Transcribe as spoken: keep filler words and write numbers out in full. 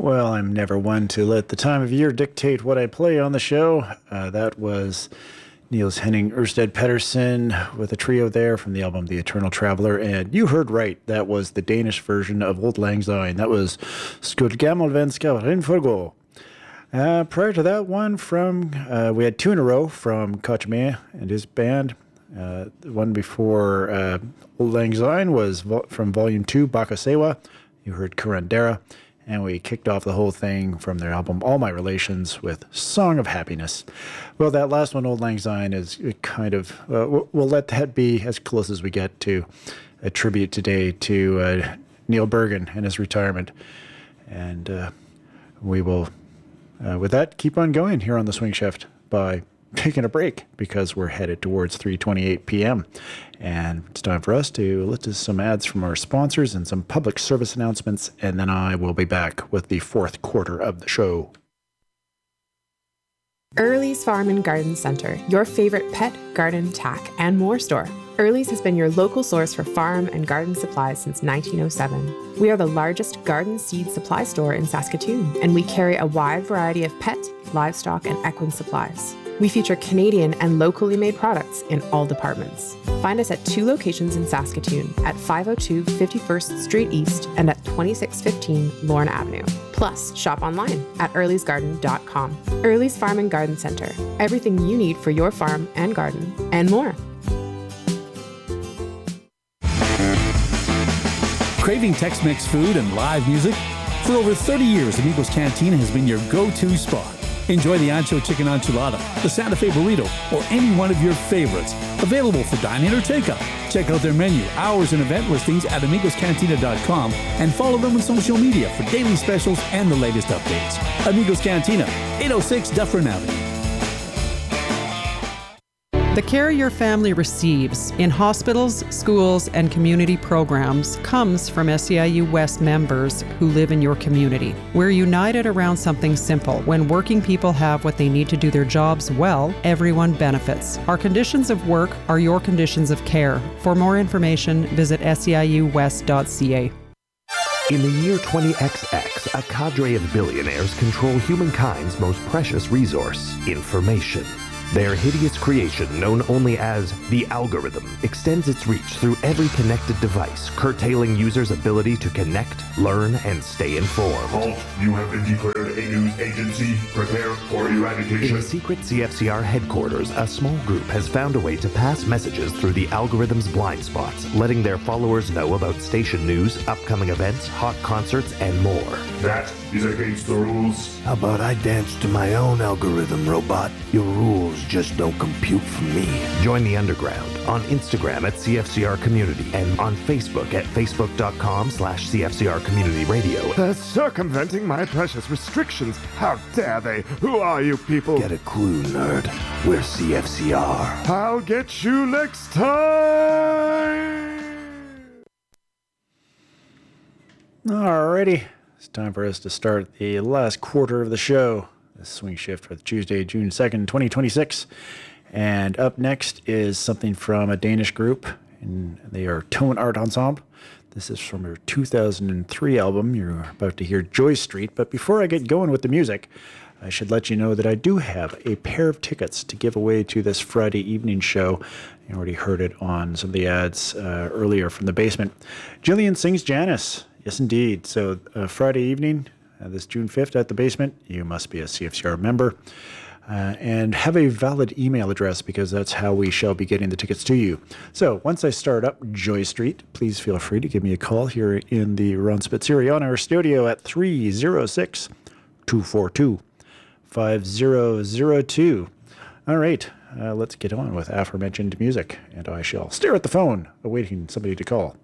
Well, I'm never one to let the time of year dictate what I play on the show. Uh, that was Niels Henning Ørsted Pedersen with a trio there from the album The Eternal Traveler. And you heard right, that was the Danish version of Old Lang Syne. That was Skuld Gammel Venskab Rinforgo. Uh, prior to that one, from uh, we had two in a row from Kachme and his band. Uh, the one before uh, Old Lang Syne was vo- from Volume two, Bakasewa. You heard Kurandera. And we kicked off the whole thing from their album All My Relations with Song of Happiness. Well, that last one, Old Lang Syne, is kind of, uh, we'll, we'll let that be as close as we get to a tribute today to uh, Neil Bergen and his retirement. And uh, we will, uh, with that, keep on going here on the Swing Shift by taking a break because we're headed towards three twenty-eight p.m. And it's time for us to listen to some ads from our sponsors and some public service announcements, and then I will be back with the fourth quarter of the show. Early's Farm and Garden Center, your favorite pet, garden, tack, and more store. Early's has been your local source for farm and garden supplies since nineteen oh seven. We are the largest garden seed supply store in Saskatoon, and we carry a wide variety of pet, livestock, and equine supplies. We feature Canadian and locally made products in all departments. Find us at two locations in Saskatoon, at five oh two fifty-first Street East and at twenty-six fifteen Lorne Avenue. Plus, shop online at earlys garden dot com. Early's Farm and Garden Center. Everything you need for your farm and garden, and more. Craving Tex-Mex food and live music? For over thirty years, Amigos Cantina has been your go-to spot. Enjoy the Ancho Chicken Enchilada, the Santa Fe Burrito, or any one of your favorites. Available for dine-in or takeout. Check out their menu, hours, and event listings at amigos cantina dot com and follow them on social media for daily specials and the latest updates. Amigos Cantina, eight oh six Dufferin Avenue. The care your family receives in hospitals, schools, and community programs comes from S E I U West members who live in your community. We're united around something simple. When working people have what they need to do their jobs well, everyone benefits. Our conditions of work are your conditions of care. For more information, visit S E I U west dot c a. In the year twenty X X, a cadre of billionaires control humankind's most precious resource, information. Their hideous creation, known only as the algorithm, extends its reach through every connected device, curtailing users' ability to connect, learn, and stay informed. Halt, you have been declared a news agency. Prepare for eradication. In the secret C F C R headquarters, a small group has found a way to pass messages through the algorithm's blind spots, letting their followers know about station news, upcoming events, hot concerts, and more. That is against the rules. How about I dance to my own algorithm, robot? Your rules just don't compute for me. Join the underground on Instagram at C F C R Community and on Facebook at facebook.com slash CFCR Community Radio. They're circumventing my precious restrictions. How dare they? Who are you people? Get a clue, nerd. We're C F C R. I'll get you next time! Alrighty. It's time for us to start the last quarter of the show. The Swing Shift for Tuesday, June second, twenty twenty-six. And up next is something from a Danish group, and they are Tone Art Ensemble. This is from their two thousand three album. You're about to hear Joy Street. But before I get going with the music, I should let you know that I do have a pair of tickets to give away to this Friday evening show. You already heard it on some of the ads uh, earlier from the basement. Jillian Sings Janice. Yes, indeed. So uh, Friday evening, uh, this June fifth at the basement, you must be a C F C R member uh, and have a valid email address because that's how we shall be getting the tickets to you. So once I start up Joy Street, please feel free to give me a call here in the Ron Spitzeri on our studio at three oh six, two four two, five oh oh two. All right, uh, let's get on with aforementioned music, and I shall stare at the phone awaiting somebody to call.